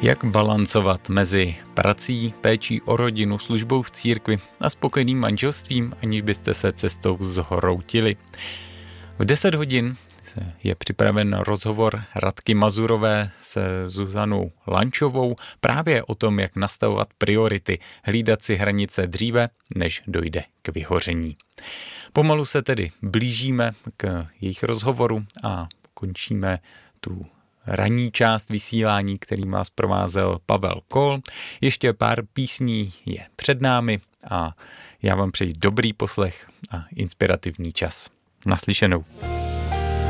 Jak balancovat mezi prací, péčí o rodinu, službou v církvi a spokojeným manželstvím, aniž byste se cestou zhroutili? V 10 hodin je připraven rozhovor Radky Mazurové se Zuzanou Lančovou právě o tom, jak nastavovat priority, hlídat si hranice dříve, než dojde k vyhoření. Pomalu se tedy blížíme k jejich rozhovoru a končíme tu ranní část vysílání, který vás provázel Pavel Kol. Ještě pár písní je před námi a já vám přeji dobrý poslech a inspirativní čas. Naslyšenou.